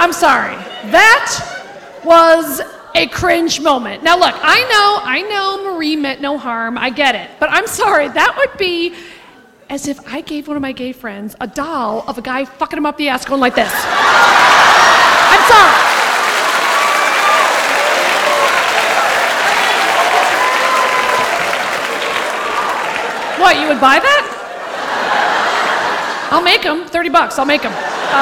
I'm sorry. That was a cringe moment. Now look, I know Marie meant no harm. I get it. But I'm sorry. That would be as if I gave one of my gay friends a doll of a guy fucking him up the ass going like this. I'm sorry. What, you would buy that? I'll make them. $30. I'll make them.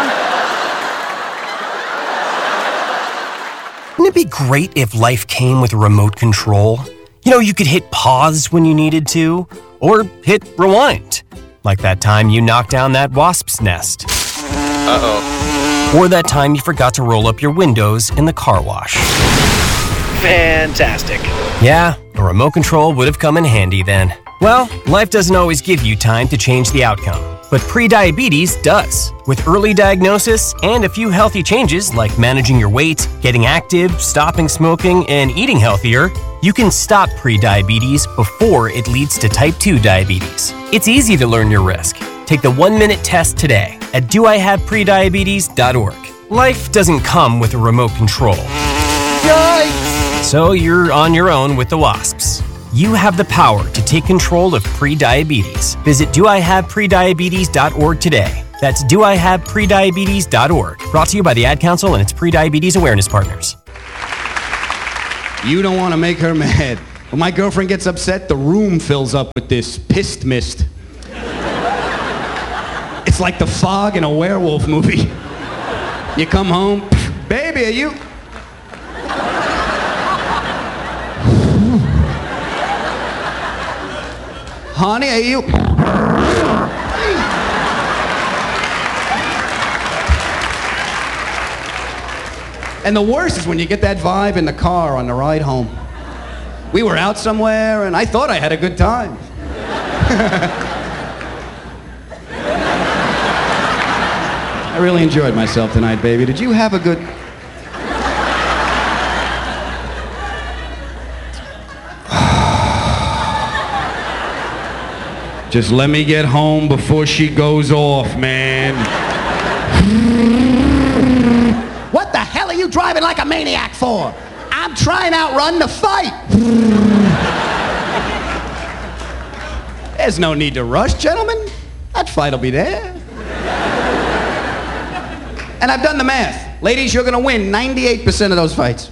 Wouldn't it be great if life came with a remote control? You know, you could hit pause when you needed to, or hit rewind. Like that time you knocked down that wasp's nest. Uh-oh. Or that time you forgot to roll up your windows in the car wash. Fantastic. Yeah, a remote control would have come in handy then. Well, life doesn't always give you time to change the outcome, but prediabetes does. With early diagnosis and a few healthy changes like managing your weight, getting active, stopping smoking, and eating healthier, you can stop prediabetes before it leads to type 2 diabetes. It's easy to learn your risk. Take the 1-minute test today at doihaveprediabetes.org. Life doesn't come with a remote control. Yikes! So you're on your own with the wasps. You have the power to take control of prediabetes. Visit doihaveprediabetes.org today. That's doihaveprediabetes.org. Brought to you by the Ad Council and its Prediabetes Awareness Partners. You don't want to make her mad. When my girlfriend gets upset, the room fills up with this pissed mist. It's like the fog in a werewolf movie. You come home, baby, are you... Honey, are you... And the worst is when you get that vibe in the car on the ride home. We were out somewhere, and I thought I had a good time. I really enjoyed myself tonight, baby. Did you have a good... Just let me get home before she goes off, man. What the hell are you driving like a maniac for? I'm trying to outrun the fight. There's no need to rush, gentlemen. That fight will be there. And I've done the math. Ladies, you're gonna win 98% of those fights.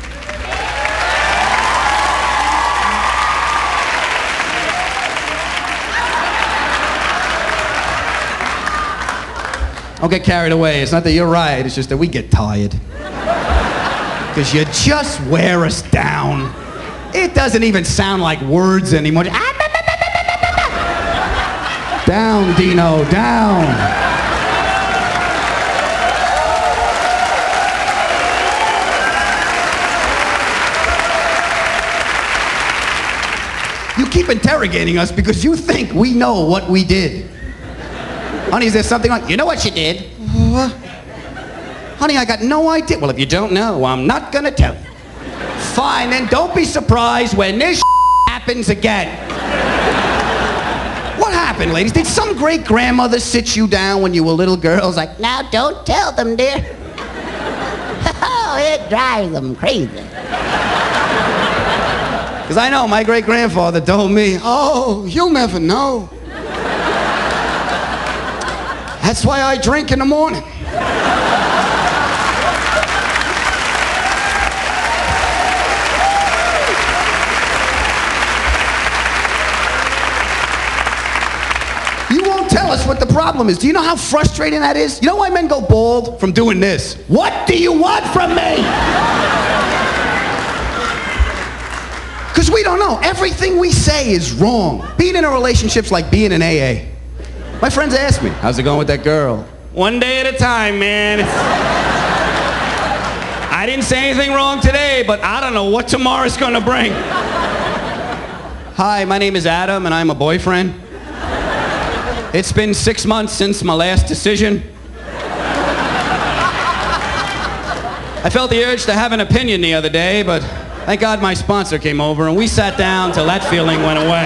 Don't get carried away. It's not that you're right, it's just that we get tired. Because you just wear us down. It doesn't even sound like words anymore. Down, Dino, down. You keep interrogating us because you think we know what we did. Honey, is there something like, you know what you did? What? Honey, I got no idea. Well, if you don't know, I'm not gonna tell you. Fine, then don't be surprised when this happens again. What happened, ladies? Did some great grandmother sit you down when you were little girls like, now don't tell them, dear. Oh, it drives them crazy. Because I know my great grandfather told me, oh, you'll never know. That's why I drink in the morning. You won't tell us what the problem is. Do you know how frustrating that is? You know why men go bald? From doing this. What do you want from me? Because we don't know. Everything we say is wrong. Being in a relationship's like being in AA. My friends ask me, how's it going with that girl? One day at a time, man. I didn't say anything wrong today, but I don't know what tomorrow's gonna bring. Hi, my name is Adam, and I'm a boyfriend. It's been 6 months since my last decision. I felt the urge to have an opinion the other day, but thank God my sponsor came over, and we sat down till that feeling went away.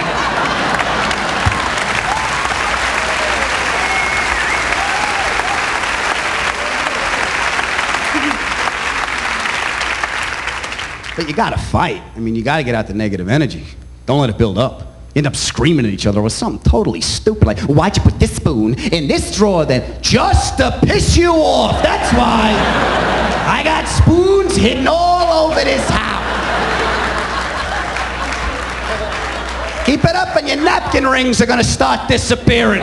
But you gotta fight. I mean, you gotta get out the negative energy. Don't let it build up. You end up screaming at each other or something totally stupid like, why'd you put this spoon in this drawer then? Just to piss you off. That's why I got spoons hidden all over this house. Keep it up and your napkin rings are gonna start disappearing.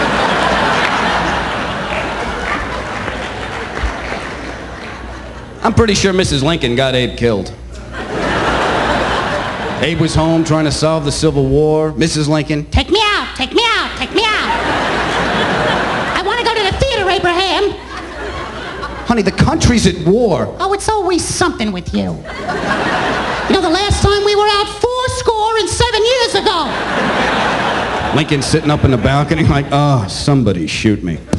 I'm pretty sure Mrs. Lincoln got Abe killed. Abe was home trying to solve the Civil War. Mrs. Lincoln, Take me out, take me out, take me out. I want to go to the theater, Abraham. honey, the country's at war. Oh, it's always something with you. You know, the last time we were out 407 years ago. Lincoln's sitting up in the balcony like, oh, somebody shoot me.